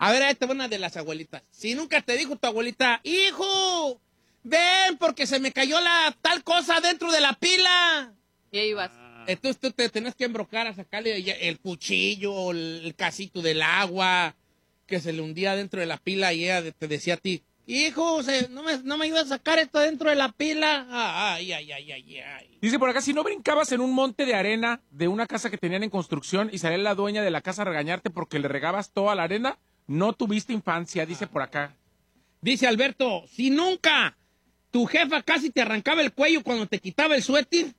A ver, ahí te va una de las abuelitas. Si nunca te dijo tu abuelita, hijo, ven porque se me cayó la tal cosa dentro de la pila. Y ahí vas. Entonces tú te tenías que embrocar a sacarle el cuchillo, el casito del agua que se le hundía dentro de la pila y ella te decía a ti, hijo, no me ayudas a sacar esto dentro de la pila. Ay. Dice por acá, si no brincabas en un monte de arena de una casa que tenían en construcción y salía la dueña de la casa a regañarte porque le regabas toda la arena, no tuviste infancia, dice por acá. Dice Alberto, si nunca tu jefa casi te arrancaba el cuello cuando te quitaba el suéter,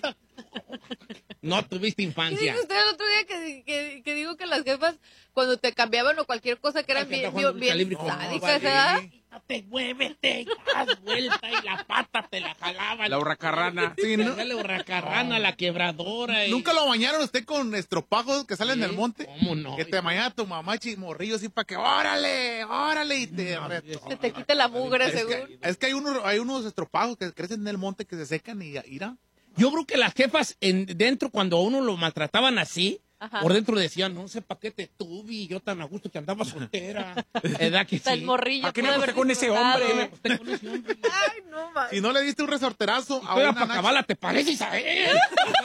no tuviste ¿Qué infancia. dice usted el otro día que digo que las jefas, cuando te cambiaban o cualquier cosa que eran bien sádicas, ¿verdad? No te muévete, haz vuelta y la pata te la jalaban. La hurracarrana. Sí, ¿no? La hurracarrana, la quebradora. ¿Nunca lo bañaron usted con estropajos que salen del monte? ¿Cómo no? Que te bañaba tu mamá chismorrillo así para que órale y te... Se te quita la mugre, según. Es que hay unos estropajos que crecen en el monte que se secan y irá. Yo creo que las jefas dentro, cuando a uno lo maltrataban así, Ajá. por dentro decían, no sé para qué te tuve, yo tan a gusto que andaba soltera. ¿Verdad que Hasta sí? el morrillo. ¿A qué me pudo acosté haber con ese disfrutado. hombre? Usted con ese hombre. Ay, no, man. Si no le diste un resorterazo a Juega una para nacha, acabarla, ¿te parece, Isabel?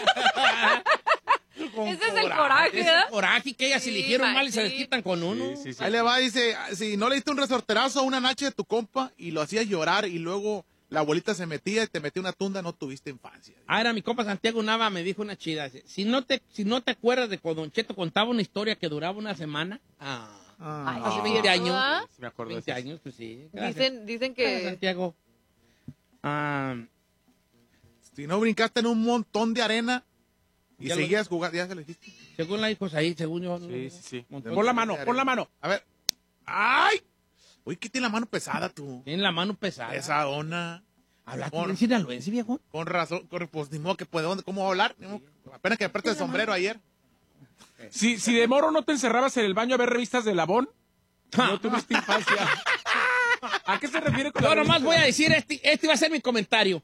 Ese es el coraje, Ese ¿verdad? coraje que ellas Sí, eligieron mal y se machín. desquitan con uno. Sí. ahí le va, dice, si no le diste un resorterazo a una nacha de tu compa y lo hacías llorar y luego la abuelita se metía y te metía una tunda, no tuviste infancia. Ah, era mi compa Santiago Nava, me dijo una chida. Dice, si no te acuerdas de cuando Don Cheto contaba una historia que duraba una semana. Ay, hace sí, 20 ¿verdad? años. Sí, me acuerdo 20 de eso. años, pues sí. Gracias. Dicen Gracias, que... Santiago. Si no brincaste en un montón de arena y Ya lo- seguías jugando, ya se lo dijiste. Según la hijos ahí, según yo. Sí. Montón Pon la de mano, arena. pon la mano. A ver. ¡Ay! Uy, ¿qué tiene la mano pesada tú? Tiene la mano pesada. Pesadona. ¿Hablaste Con- en sinaloense, viejo? Con razón, pues ni modo que puede, ¿cómo va a hablar? Ni modo, apenas que me aparte el sombrero ayer. Si de moro no te encerrabas en el baño a ver revistas de Labón, no tuviste infancia. ¿A qué se refiere con la Yo nomás revista? voy a decir, este va a ser mi comentario.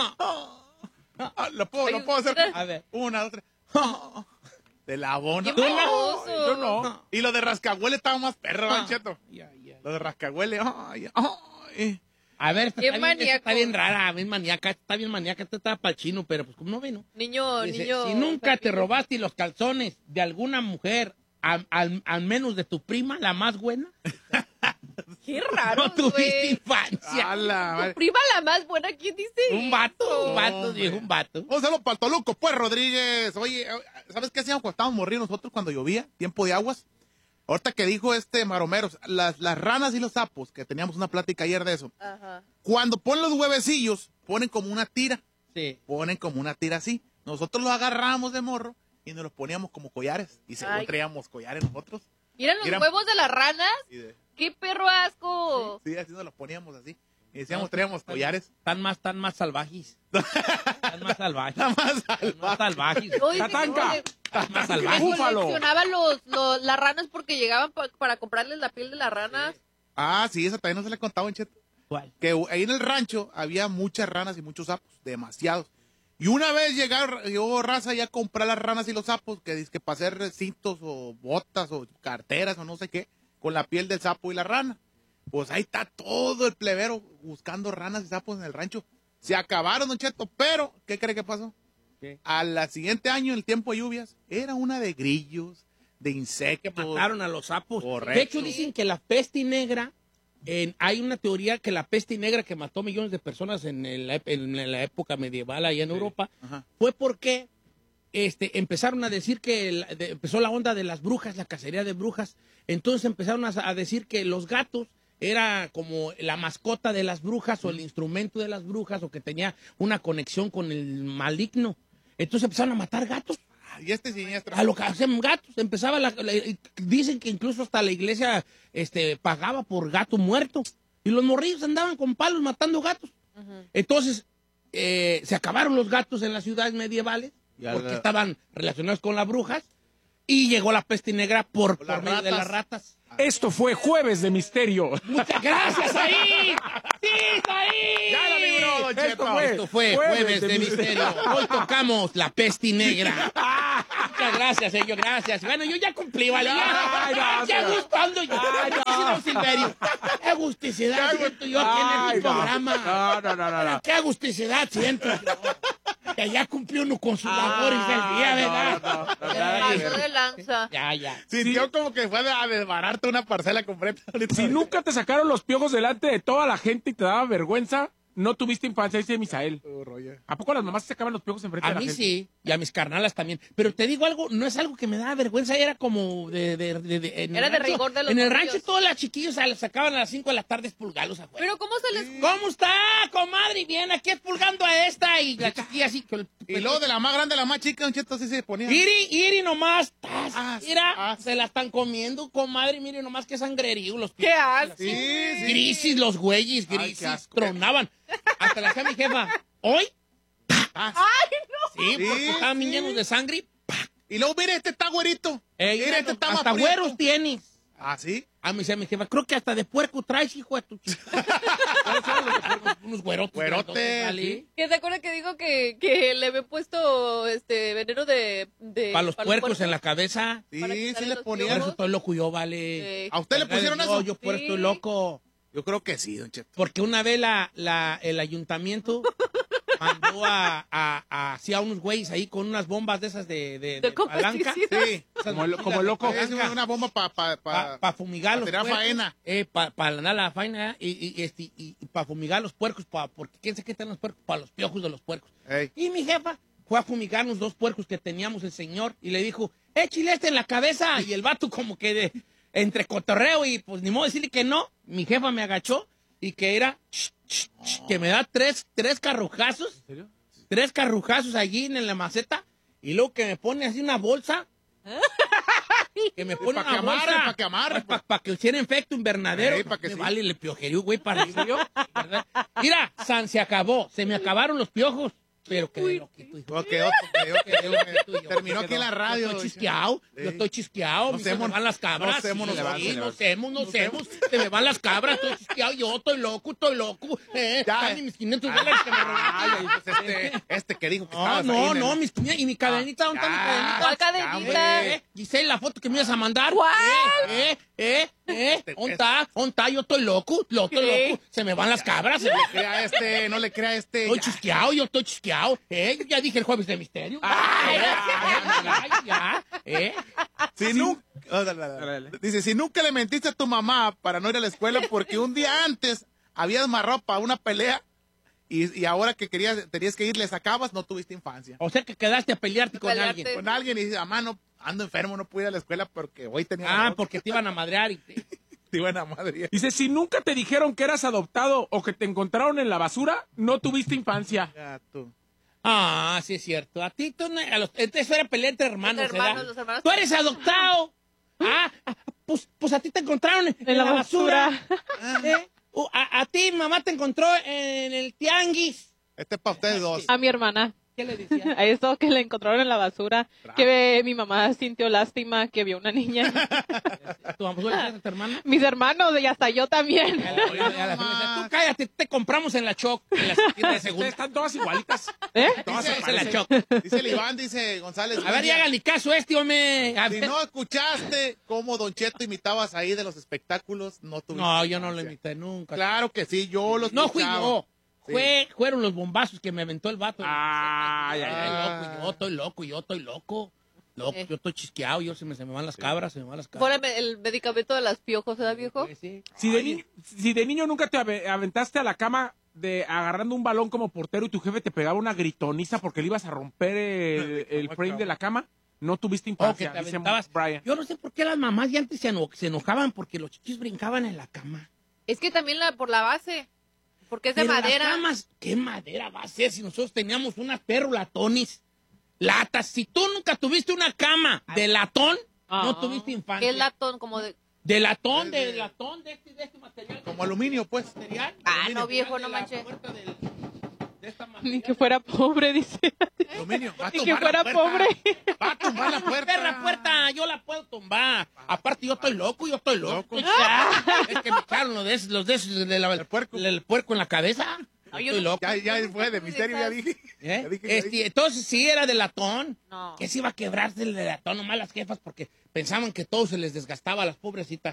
Lo puedo hacer. A ver. Una, dos, tres. De la bona. ¡Qué baboso! Yo no. Y lo de rascahuele estaba más perro, ¿verdad, Cheto? Ya. Lo de rascahuele. Ay. A ver, esta Qué está bien, esta maníaco. está bien rara, bien maníaca, está bien maníaca, esta está para el chino, pero pues como no ve, ¿no? Niño. Dice, si nunca te robaste los calzones de alguna mujer, al menos de tu prima, la más buena, Qué raro, no tuviste güey. infancia. A la Tu madre. prima la más buena, ¿quién dice? Un vato, hombre. viejo, un vato. Un saludo para el Toluco, pues, Rodríguez. Oye, ¿sabes qué hacíamos cuando estábamos morridos nosotros cuando llovía? Tiempo de aguas. Ahorita que dijo Maromeros, las ranas y los sapos, que teníamos una plática ayer de eso. Ajá. Cuando ponen los huevecillos, ponen como una tira. Sí. Ponen como una tira así. Nosotros los agarramos de morro y nos los poníamos como collares. Y según Ay. traíamos collares nosotros. ¿Miran los Mira. huevos de las ranas? Y ¡Qué perro asco! sí, así nos los poníamos así. Y decíamos, traíamos collares. Están más salvajes. Están más salvajes. Nada más Están más salvajes. Oye, Tatanka. sí, Están más me salvajes. Búfalo. coleccionaba las ranas porque llegaban para comprarles la piel de las ranas. Ah, sí, esa también no se le contaba en Cheto. ¿Cuál? Que ahí en el rancho había muchas ranas y muchos sapos, demasiados. Y una vez llegó raza ya a comprar las ranas y los sapos, que dice que para hacer cintos o botas o carteras o no sé qué, con la piel del sapo y la rana. Pues ahí está todo el plebero buscando ranas y sapos en el rancho. Se acabaron, Don Cheto, pero ¿qué cree que pasó? ¿Qué? Al siguiente año, en el tiempo de lluvias, era una de grillos, de Que insectos. mataron a los sapos. Correcto. De hecho, dicen que la peste negra, hay una teoría que la peste negra que mató millones de personas en la época medieval allá en Europa, Ajá. fue porque empezaron a decir que empezó la onda de las brujas, la cacería de brujas. Entonces empezaron a decir que los gatos era como la mascota de las brujas o el instrumento de las brujas o que tenía una conexión con el maligno. Entonces empezaron a matar gatos. Y este siniestro. A lo que hacen gatos. Empezaba dicen que incluso hasta la iglesia pagaba por gato muerto. Y los morrillos andaban con palos matando gatos. Entonces, se acabaron los gatos en las ciudades medievales porque estaban relacionados con las brujas. Y llegó la peste negra por las medio de ratas. las ratas. Esto fue Jueves de Misterio. Muchas gracias, ahí. Sí, está ahí. Ya lo libró, Don Cheto. Esto fue Jueves de Misterio. Hoy tocamos la peste negra. Muchas gracias, señor, gracias. Bueno, yo ya cumplí, ¿vale? Ay, no, Ya señor. gustando. Ya. Ay, no. don Silverio. Qué agusticidad siento yo aquí en el programa. No. Qué agusticidad siento yo. Que ya cumplió uno con sus labores del día, ¿verdad? Pasó de lanza. Ya. Sintió como que fue a desbararte una parcela completa. Si nunca te sacaron los piojos delante de toda la gente y te daba vergüenza, no tuviste infancia, dice Misael. ¿A poco las mamás se sacaban los piojos enfrente de A la mí gente? sí, y a mis carnalas también. Pero te digo algo, no es algo que me daba vergüenza, era como Era de rigor de los En el morrillos. rancho todas las chiquillos se las sacaban a las 5 de la tarde expulgarlos afuera. Pero ¿cómo se les...? ¿Cómo está, comadre? Bien, aquí expulgando a esta. Y la chiquilla así. Y luego de la más grande a la más chica, Don Cheto, así se ponía. Iri nomás. Mira, ah. se la están comiendo, comadre. Mire nomás qué sangrerío. Los ¿Qué haces? Sí. grises, los güeyes, Ay, grises. qué asco. Tronaban. Hasta la hacía mi jefa. ¿Hoy? ¡Ay, no! Sí, porque Sí, estaban sí. llenos de sangre. Y luego, mire, este está güerito. Mira, este está más hasta prieto. güeros tienes. ¿Ah, sí? A mí se me jefa, creo que hasta de puerco traes, hijo de tu chica. ¿Cuáles son los de puerco? Unos güerotes. Güerotes, grandotes, ¿vale? sí. ¿Que se acuerda que dijo que le había puesto veneno de Para los puercos en la cabeza. Sí, Para sí quitarle le los Por ponían. eso estoy loco yo, vale. ¿A usted le pusieron eso? Yo por eso Sí. estoy loco. Yo creo que sí, Don Cheto. Porque una vez el ayuntamiento mandó así a unos güeyes ahí con unas bombas de esas de palanca. pesticida. Sí. Esas Como el loco. Es una bomba para fumigar los tirar puercos. faena. Para ganar la faena y para fumigar los puercos, porque quién se quitan los puercos, para los piojos de los puercos. Ey. Y mi jefa fue a fumigarnos 2 puercos que teníamos el señor y le dijo, échale este en la cabeza. Y el vato como que entre cotorreo y pues ni modo decirle que no. Mi jefa me agachó y que era que me da tres carrujazos. ¿En serio? 3 carrujazos allí en la maceta y luego que me pone así una bolsa. Que me pone Pa' que una amarre, bolsa. pa' que amarre, Para que hiciera efecto invernadero. Ey, pa' que Me sí. vale, le piojería, güey, para yo. Mira, se acabó. Se me acabaron los piojos. Pero quedé loquito, hijo. Ok, terminó aquí en la radio. Yo estoy chisqueado, yo estoy chisqueado, Nos se me hemos- van las cabras. nos hemos, Sí, nos sí, hemos. nos hemos, se me van las cabras, estoy chisqueado, yo estoy loco. Ya. Ni mis 500 dólares que me Ay, robaron. pues este que dijo que estabas No, ahí en el- no, mis 500, y mi cadenita, ¿dónde está mi ya. cadenita? ¿Cuál cadenita? Giselle, la foto que me ibas a mandar. ¿Cuál? ¿Dónde está? Yo estoy loco, ¿Qué? se me van las cabras. No le crea a este. Estoy Ya. chisqueado, yo estoy chisqueado. Ya dije el jueves de misterio. Ya. Si Dice, si nunca le mentiste a tu mamá para no ir a la escuela porque un día antes habías amarrado para una pelea y ahora que tenías que ir, le sacabas, no tuviste infancia. O sea que quedaste a pelearte con Pelearte. alguien. Con alguien y dices, mamá, no, ando enfermo, no pude ir a la escuela porque hoy tenía... Porque te iban a madrear. Te iban a madre. Dice, si nunca te dijeron que eras adoptado o que te encontraron en la basura, no tuviste infancia. Gato. Sí es cierto. A ti, eso era pelea entre hermanos, ¿verdad? Los hermanos. Tú eres adoptado. Pues a ti te encontraron en la basura. A ti, mamá, te encontró en el tianguis. Este es para ustedes dos. A mi hermana. ¿Qué le decía? A eso que le encontraron en la basura, que mi mamá sintió lástima, que vio una niña. ¿Tu mamá le decía a tu hermana? Mis hermanos y hasta yo también. Tú cállate, te compramos en la Choc, en la tienda de Ustedes segunda. están todas igualitas. ¿Eh? Todas se Esa es la parecen. Choc. Dice el Iván, dice González. A ver, y háganle caso a este, hombre. A Si ver. no escuchaste cómo Don Cheto imitabas ahí de los espectáculos, no tuviste No, yo no lo infancia. imité nunca. Claro que sí, yo los No fui yo. Sí. Fueron los bombazos que me aventó el vato. Ay, Estoy loco. Yo estoy chisqueado, se me van las cabras, Fuera el medicamento de las piojos, ¿verdad, viejo? Pues sí. Si de niño nunca te aventaste a la cama agarrando un balón como portero y tu jefe te pegaba una gritoniza porque le ibas a romper el frame de la cama, no tuviste O que infancia, te dice aventabas. Brian. Yo no sé por qué las mamás ya antes se enojaban porque los chiquis brincaban en la cama. Es que también por la base. Porque es de Pero madera. Las camas, ¿qué madera va a ser si nosotros teníamos unas perrolatones? Latas. Si tú nunca tuviste una cama de latón, no tuviste infancia. ¿Qué es latón? Como de... De latón, de este material. Como aluminio, pues. Material. no, viejo, no De la manches. puerta de esta Ni material. que fuera pobre, dice. Aluminio. Va a Ni tumbar que fuera la puerta. pobre. Va a tumbar la puerta. Ver la puerta, yo la puedo tumbar. Aparte, yo estoy loco. Loco. Es que me echaron los de esos El puerco. el puerco en la cabeza. Ay, Estoy yo no- loco. Ya fue de misterio, ya dije. ¿Eh? Ya dije, ya dije. Entonces sí era de latón. No. Que se iba a quebrarse el de latón, nomás las jefas, porque pensaban que todo se les desgastaba a las pobrecitas.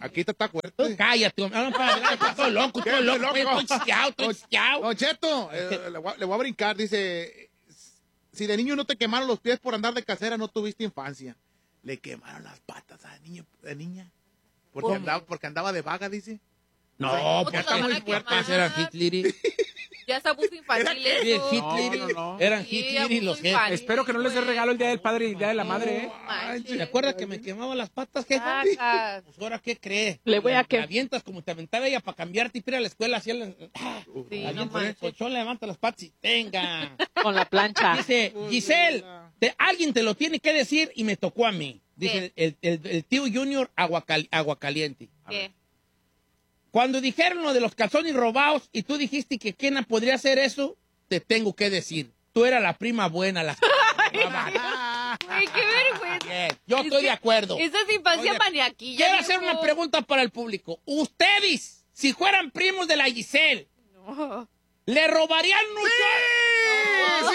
Aquí está fuerte. Cállate, estoy loco, estoy chisteado. Don Cheto, le voy a brincar, dice, si de niño no te quemaron los pies por andar de casera, no tuviste infancia. Le quemaron las patas a niña. Porque andaba de vaga, dice. No, porque está muy fuerte. Eran Hitler. Ya es abuso infantil eso. No. Eran Hitler y los jefes. Espero que no les dé regalo el Día del Padre y el Día de la Madre, ¿Se acuerda que me quemaba las patas, jefa? Pues ahora, ¿qué cree? Le voy a que avientas como te aventaba ella para cambiarte y ir a la escuela. Así el colchón, levanta las patas y tenga. Con la plancha. Dice, Giselle, alguien te lo tiene que decir y me tocó a mí. Dice el tío Junior Aguacaliente. ¿Qué? Cuando dijeron lo de los calzones robados y tú dijiste que Kena podría hacer eso, te tengo que decir, tú eras la prima buena, la Güey, qué vergüenza. Yo estoy de acuerdo. Esa es infancia maniaquilla. Quiero hacer una pregunta para el público. Ustedes, si fueran primos de la Giselle, ¿le robarían un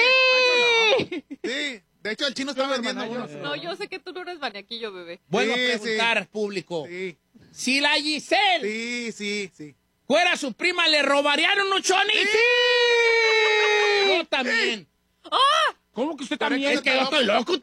Sí. De hecho, el chino está vendiendo uno. No, yo sé que tú no eres maniaquillo, bebé. Bueno, preguntar, público. Sí. Si la Giselle Sí. fuera su prima, ¿le robarían unos chonis? ¡Sí! Yo también. ¿Cómo que usted también? Es que yo estoy loco.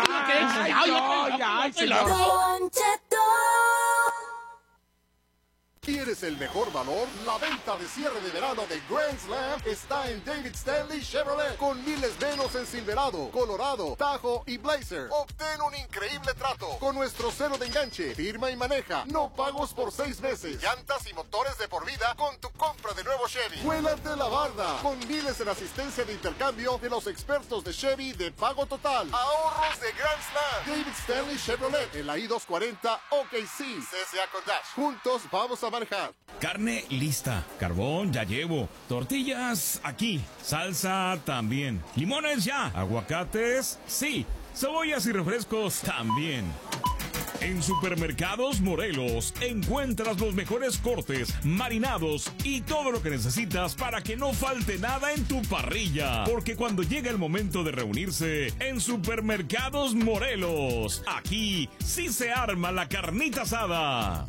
¿Quieres el mejor valor? La venta de cierre de verano de Grand Slam está en David Stanley Chevrolet, con miles menos en Silverado, Colorado, Tahoe y Blazer. Obtén un increíble trato con nuestro cero de enganche, firma y maneja, no pagos por 6 meses, llantas y motores de por vida con tu compra de nuevo Chevy. Cuélate la barda, con miles en asistencia de intercambio de los expertos de Chevy de pago total. Ahorros de Grand Slam. David Stanley Chevrolet, en la I-240 OKC, CCA con Dash. Juntos vamos a manejar. Carne lista, carbón ya llevo, tortillas aquí, salsa también, limones ya, aguacates sí, cebollas y refrescos también. En Supermercados Morelos encuentras los mejores cortes, marinados y todo lo que necesitas para que no falte nada en tu parrilla. Porque cuando llega el momento de reunirse en Supermercados Morelos, aquí sí se arma la carnita asada.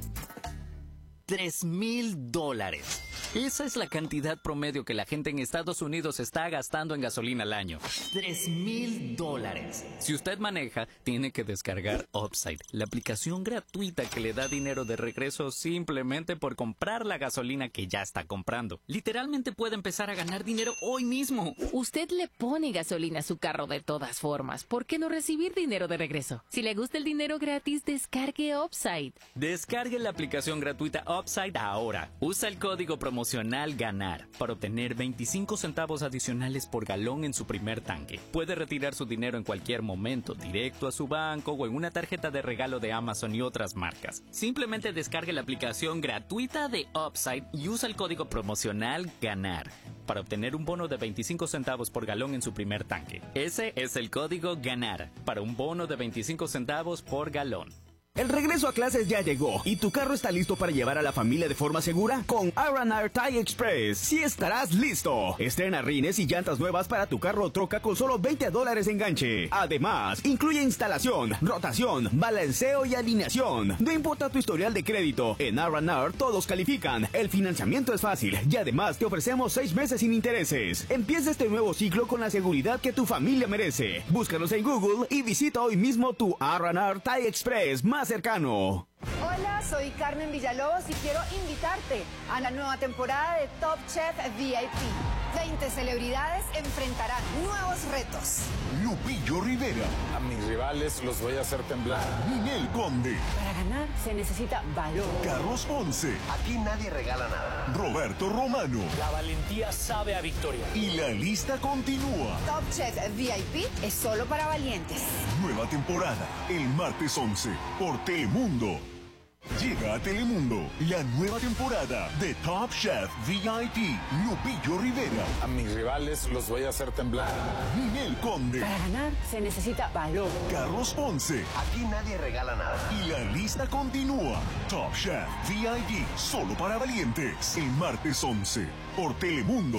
$3,000. Esa es la cantidad promedio que la gente en Estados Unidos está gastando en gasolina al año. $3,000. Si usted maneja, tiene que descargar Upside, la aplicación gratuita que le da dinero de regreso simplemente por comprar la gasolina que ya está comprando. Literalmente puede empezar a ganar dinero hoy mismo. Usted le pone gasolina a su carro de todas formas. ¿Por qué no recibir dinero de regreso? Si le gusta el dinero gratis, descargue Upside. Descargue la aplicación gratuita Upside ahora. Usa el código promocional GANAR para obtener 25 centavos adicionales por galón en su primer tanque. Puede retirar su dinero en cualquier momento, directo a su banco o en una tarjeta de regalo de Amazon y otras marcas. Simplemente descargue la aplicación gratuita de Upside y usa el código promocional GANAR para obtener un bono de 25 centavos por galón en su primer tanque. Ese es el código GANAR para un bono de 25 centavos por galón. El regreso a clases ya llegó y tu carro está listo para llevar a la familia de forma segura. Con R&R Tire Express sí estarás listo. Estrena rines y llantas nuevas para tu carro o troca con solo $20 de enganche. Además, incluye instalación, rotación, balanceo y alineación. No importa tu historial de crédito, en R&R todos califican. El financiamiento es fácil y además te ofrecemos 6 meses sin intereses. Empieza este nuevo ciclo con la seguridad que tu familia merece. Búscanos en Google y visita hoy mismo tu R&R Tire Express más cercano. Hola, soy Carmen Villalobos y quiero invitarte a la nueva temporada de Top Chef VIP. 20 celebridades enfrentarán nuevos retos. Lupillo Rivera. A mis rivales los voy a hacer temblar. Ninel Conde. Para ganar se necesita valor. Carlos Ponce. Aquí nadie regala nada. Roberto Romano. La valentía sabe a victoria. Y la lista continúa. Top Chef VIP es solo para valientes. Nueva temporada, el martes 11, por Telemundo. Llega a Telemundo la nueva temporada de Top Chef VIP. Lupillo Rivera. A mis rivales los voy a hacer temblar. Ninel Conde. Para ganar se necesita valor. Carlos Ponce. Aquí nadie regala nada. Y la lista continúa. Top Chef VIP, solo para valientes. El martes 11, por Telemundo.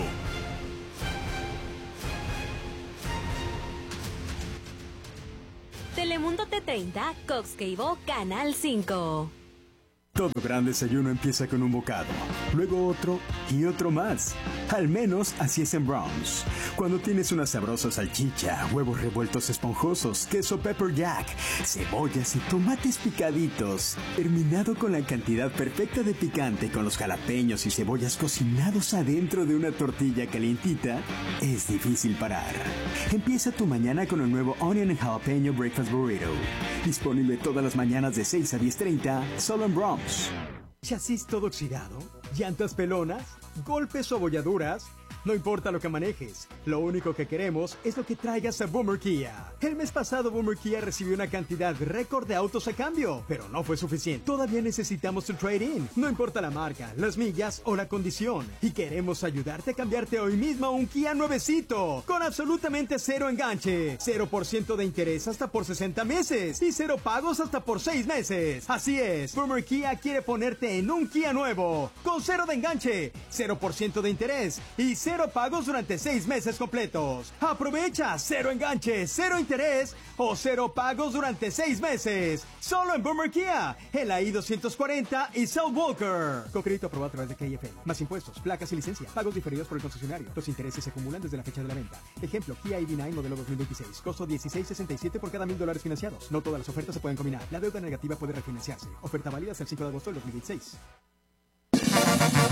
Telemundo T30, Cox Cable, Canal 5. Todo gran desayuno empieza con un bocado, luego otro y otro más. Al menos así es en Browns. Cuando tienes una sabrosa salchicha, huevos revueltos esponjosos, queso pepper jack, cebollas y tomates picaditos, terminado con la cantidad perfecta de picante con los jalapeños y cebollas cocinados adentro de una tortilla calientita, es difícil parar. Empieza tu mañana con el nuevo Onion and Jalapeno Breakfast Burrito. Disponible todas las mañanas de 6 a 10:30, solo en Browns. ¿Chasis todo oxidado? ¿Llantas pelonas? ¿Golpes o abolladuras? No importa lo que manejes, lo único que queremos es lo que traigas a Boomer Kia. El mes pasado Boomer Kia recibió una cantidad récord de autos a cambio, pero no fue suficiente. Todavía necesitamos tu trade-in. No importa la marca, las millas o la condición. Y queremos ayudarte a cambiarte hoy mismo a un Kia nuevecito, con absolutamente cero enganche, 0% de interés hasta por 60 meses y 0 pagos hasta por 6 meses. Así es, Boomer Kia quiere ponerte en un Kia nuevo, con 0 de enganche, 0% de interés y 0 pagos durante 6 meses completos. Aprovecha 0 enganche, 0 interés o 0 pagos durante 6 meses. Solo en Boomer Kia, en la I-240 y South Walker. Con crédito aprobado a través de KFL. Más impuestos, placas y licencia. Pagos diferidos por el concesionario. Los intereses se acumulan desde la fecha de la venta. Ejemplo, Kia EV9 modelo 2026. Costo $16.67 por cada $1,000 financiados. No todas las ofertas se pueden combinar. La deuda negativa puede refinanciarse. Oferta válida hasta el 5 de agosto del 2026.